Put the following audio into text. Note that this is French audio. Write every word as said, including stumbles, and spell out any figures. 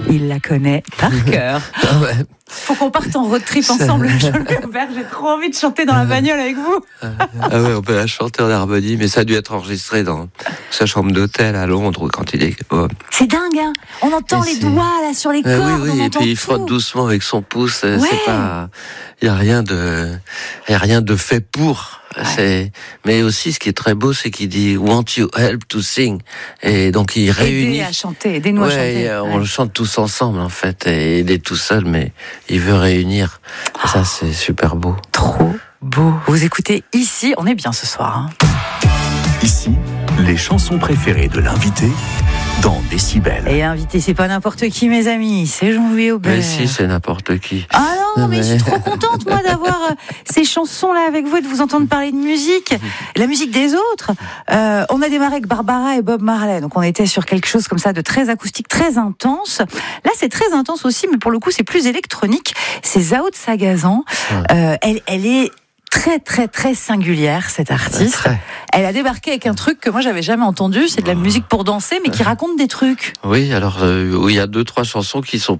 Il la connaît par cœur. Ah ouais. Faut qu'on parte en road trip ensemble, Jean-Louis Aubert. J'ai trop envie de chanter dans la bagnole avec vous. Ah ouais, on peut la chanter en harmonie, mais ça a dû être enregistré dans sa chambre d'hôtel à Londres quand il est. Oh. C'est dingue, hein. On entend Et les c'est... doigts là sur les Ah cordes. oui, oui, on et entend puis il tout. frotte doucement avec son pouce. Ouais. C'est pas, il y a rien de, il y a rien de fait pour. Ouais. C'est, mais aussi ce qui est très beau, c'est qu'il dit "Want you help to sing", et donc il réunit. Aider à chanter, aidez-nous à Ouais, chanter. et, euh, on Ouais. le chante tous ensemble en fait, et il est tout seul, mais il veut réunir. Et ça, c'est super beau. Trop beau. Vous écoutez ici, on est bien ce soir. Hein. Ici, les chansons préférées de l'invité dans Décibel. Et invité, c'est pas n'importe qui, mes amis, c'est Jean-Louis Aubert. Mais si, c'est n'importe qui. Ah non, mais Mais- je suis trop contente, moi, d'avoir euh, ces chansons-là avec vous et de vous entendre parler de musique, la musique des autres. Euh, on a démarré avec Barbara et Bob Marley, donc on était sur quelque chose comme ça de très acoustique, très intense. Là, c'est très intense aussi, mais pour le coup, c'est plus électronique. C'est Zao de Sagazan. Ouais. Euh, elle, elle est très, très, très singulière, cette artiste. Très. Elle a débarqué avec un truc que moi, j'avais jamais entendu. C'est de la musique pour danser, mais qui raconte des trucs. Oui, alors euh, il y a deux, trois chansons qui sont